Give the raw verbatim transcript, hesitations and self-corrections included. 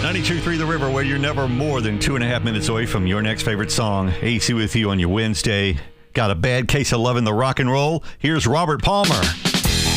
ninety-two point three The River, where you're never more than two and a half minutes away from your next favorite song. A C with you on your Wednesday. Got a bad case of loving the rock and roll? Here's Robert Palmer.